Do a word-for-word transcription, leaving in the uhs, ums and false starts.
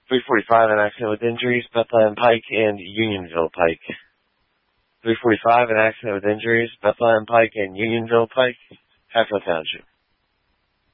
three forty-five, an accident with injuries, Bethlehem Pike and Unionville Pike. three forty-five, an accident with injuries, Bethlehem Pike and Unionville Pike, Hatfield Township.